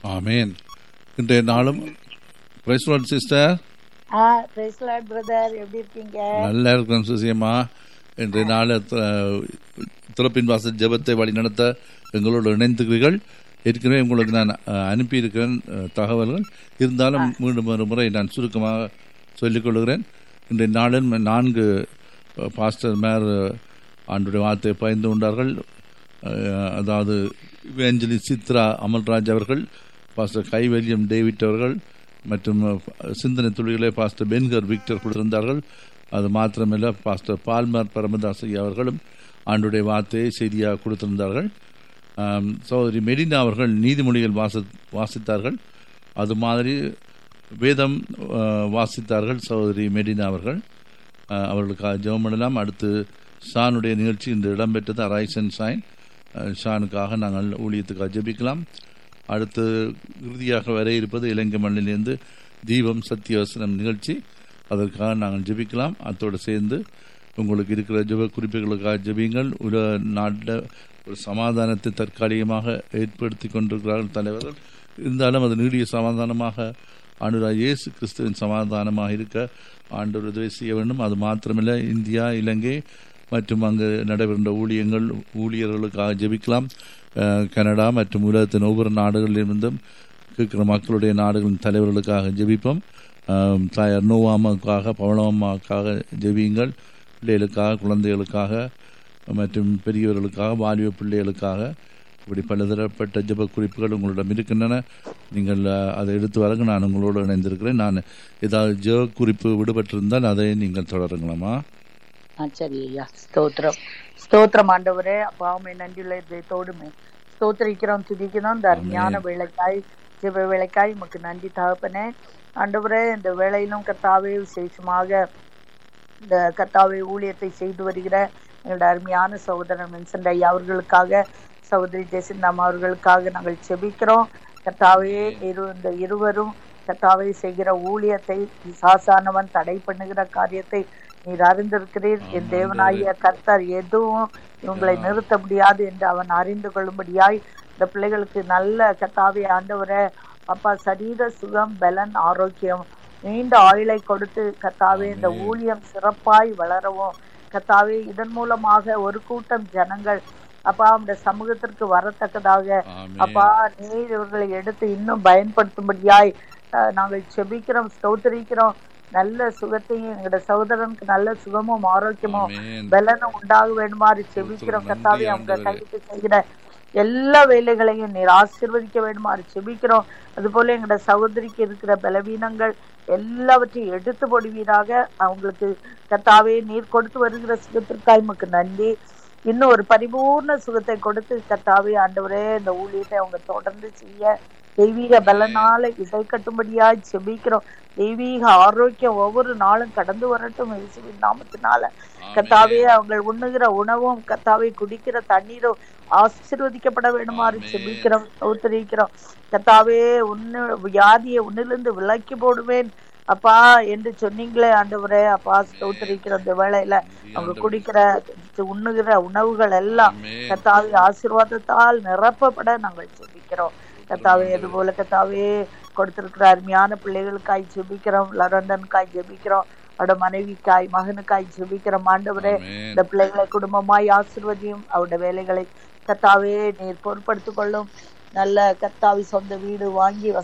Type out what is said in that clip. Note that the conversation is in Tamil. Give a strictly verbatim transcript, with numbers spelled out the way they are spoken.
ஆமேன். இன்றைய நாளும் பிரைஸ் லார்ட் சிஸ்டர். ஆ பிரைஸ் லார்ட் பிரதர், எப்படி இருக்கீங்க? நல்லா இருக்கிறோம் சுசியம்மா. இன்றைய நாள் திறப்பின் வாசல் ஜெபத்தை வழி நடத்த எங்களோடு இணைந்துக்கிறீர்கள். ஏற்கனவே உங்களுக்கு நான் அனுப்பியிருக்கிறேன் தகவல்கள். இருந்தாலும் மீண்டும் ஒரு முறை நான் சுருக்கமாக சொல்லிக்கொள்கிறேன். இன்றைய நாளில் நான்கு பாஸ்டர் மேர் ஆண்டுடைய வார்த்தையை பயந்து கொண்டார்கள். அதாவது இவேஞ்சலி சித்ரா அமல்ராஜ் அவர்கள், பாஸ்டர் கைவல்யம் டேவிட் அவர்கள் மற்றும் சிந்தனை துளிகளே பாஸ்டர் பென்கர் விக்டர் கொடுத்திருந்தார்கள். அது மாத்திரமல்ல, பாஸ்டர் பால்மர் பரமதாஸ் அவர்களும் ஆண்டுடைய வார்த்தையை செய்தியாக கொடுத்திருந்தார்கள். சகோதரி மெடினா அவர்கள் நீதிமொழிகள் வாசி வாசித்தார்கள் அது மாதிரி வேதம் வாசித்தார்கள் சகோதரி மெடினா அவர்கள். அவர்களுக்காக ஜெபம் பண்ணலாம். அடுத்து ஷானுடைய நிகழ்ச்சி இன்று இடம்பெற்றது. அரைசன் ஷான் ஷானுக்காக நாங்கள் ஊழியத்துக்காக ஜெபிக்கலாம். அடுத்து இறுதியாக வர இருப்பது இலங்கை மண்ணிலிருந்து தீபம் சத்தியவசனம் நிகழ்ச்சி. அதற்காக நாங்கள் ஜெபிக்கலாம். அத்தோடு சேர்ந்து உங்களுக்கு இருக்கிற ஜெப குறிப்புகளுக்காக ஜெபியுங்கள். உலக நாட்டில் ஒரு சமாதானத்தை தற்காலிகமாக ஏற்படுத்தி கொண்டிருக்கிறார்கள் தலைவர்கள். இருந்தாலும் அது நீடிய சமாதானமாக ஆண்டவராகிய இயேசு கிறிஸ்துவின் சமாதானமாக இருக்க ஆண்டவர் உதவி செய்ய வேண்டும். அது மாத்திரமில்லை, இந்தியா, இலங்கை மற்றும் அங்கு நடைபெறுகின்ற ஊழியங்கள் ஊழியர்களுக்காக ஜெபிக்கலாம். கனடா மற்றும் உலகத்தின் ஒவ்வொரு நாடுகளிலிருந்தும் இருக்கிற மக்களுடைய நாடுகளின் தலைவர்களுக்காக ஜெபிப்போம். தாயார் நோவாமாவுக்காக, பவளம்மாவுக்காக ஜெபியுங்கள். பிள்ளைகளுக்காக, குழந்தைகளுக்காக மற்றும் பெரியவர்களுக்காக, வாலிப பிள்ளைகளுக்காக, இப்படி பலதரப்பட்ட ஜெப குறிப்புகள் உங்களிடம் இருக்கின்றன. நீங்கள் அதை எடுத்து வரங்க. நான் உங்களோடு இணைந்திருக்கிறேன். நான் ஏதாவது ஜெப குறிப்பு விடுபட்டிருந்தால் அதை நீங்கள் தொடருங்களாமா? சரி ஐயா, ஸ்தோத்திரம் ஸ்தோத்திரம் ஆண்டவரே. அப்பாவுமே நன்றியுள்ள இதயத்தோடுமே ஸ்தோத்திரிக்கிறோம், துதிக்கிறோம். இந்த அருமையான வேலைக்காய், ஜெப வேலைக்காய் உமக்கு நன்றி தகப்பனே. ஆண்டவரே, இந்த வேலையிலும் கர்த்தாவே விசேஷமாக இந்த கர்த்தாவே ஊழியத்தை செய்து வருகிற எங்களுடைய அருமையான சகோதரன் வின்சென்ட் ஐயா அவர்களுக்காக, சகோதரி ஜெசிந்தாம் அவர்களுக்காக நாங்கள் செபிக்கிறோம். கர்த்தாவே, இரு இந்த இருவரும் கர்த்தாவே செய்கிற ஊழியத்தை, சாசானவன் தடை பண்ணுகிற காரியத்தை நீர் அறிந்திருக்கிறீர். என் தேவனாகிய கர்த்தர் எதுவும் இவங்களை நிறுத்த முடியாது என்று அவன் அறிந்து கொள்ளும்படியாய் இந்த பிள்ளைகளுக்கு நல்ல கர்த்தாவே ஆண்டவரே அப்பா சரீர சுகம், பலன், ஆரோக்கியம், நீண்ட ஆயுளை கொடுத்து கர்த்தாவே இந்த ஊழியம் சிறப்பாய் வளரவும் கர்த்தாவே இதன் மூலமாக ஒரு கூட்டம் ஜனங்கள் அப்பா அந்த சமூகத்திற்கு வரத்தக்கதாக அப்பா நீர் இவர்களை எடுத்து இன்னும் பயன்படுத்தும்படியாய் நாங்கள் செபிக்கிறோம், ஸ்தோத்திரிக்கிறோம். நல்ல சுகத்தையும் எங்களுடைய சகோதரனுக்கு நல்ல சுகமும் ஆரோக்கியமும் பலனும் உண்டாக வேண்டுமாறு செபிக்கிறோம். கர்த்தாவே, அவங்க கைக்கு செய்கிற எல்லா வேலைகளையும் நீர் ஆசீர்வதிக்க வேண்டுமாறு செபிக்கிறோம். அதுபோல எங்களுடைய சகோதரிக்கு இருக்கிற பலவீனங்கள் எல்லாவற்றையும் எடுத்து போடுவீராக. அவங்களுக்கு கர்த்தாவே நீர் கொடுத்து வருகிற சுகத்திற்காக உமக்கு நன்றி. இன்னும் ஒரு பரிபூர்ண சுகத்தை கொடுத்து கர்த்தாவே ஆண்டவரே இந்த ஊழியத்தை அவங்க தொடர்ந்து செய்ய தெய்வீக பலனால இசை கட்டும்படியாய் செபிக்கிறோம். தெய்வீக ஆரோக்கியம் ஒவ்வொரு நாளும் கடந்து வரட்டும் இயேசுவின் நாமத்தினால. கர்த்தாவே, அவங்க உண்ணுகிற உணவும் கர்த்தாவே குடிக்கிற தண்ணீரும் ஆசீர்வதிக்கப்பட வேண்டுமாறு செபிக்கிறோம், ஸ்தோத்திரிக்கிறோம். கர்த்தாவே, உன்னு வியாதியை உன்னிலிருந்து விலக்கி போடுவேன் அப்பா என்று சொன்னீங்களே ஆண்டவரே. அப்பா ஸ்தோத்திரிக்கிற இந்த வேளையில அவங்க குடிக்கிற உண்ணுகிற உணவுகள் எல்லாம் கர்த்தாவே ஆசீர்வாதத்தால் நிரப்பப்பட நாங்கள் செபிக்கிறோம். கர்த்தாவே, அது போல கர்த்தாவே கொடுத்திருக்கிற அருமையான பிள்ளைகளுக்காய் ஜெபிக்கிறோம். லரண்டனுக்காய் ஜெபிக்கிறோம், அவரோட மனைவிக்காய், மகனுக்காய் ஜெபிக்கிறோம். ஆண்டவரே, இந்த பிள்ளைகளை குடும்பமாய் ஆசீர்வதியும். அவருடைய வேலைகளை கர்த்தாவே நீர் பொறுப்படுத்திக் கொள்ளும். நல்ல கர்த்தாவி சொந்த வீடு வாங்கி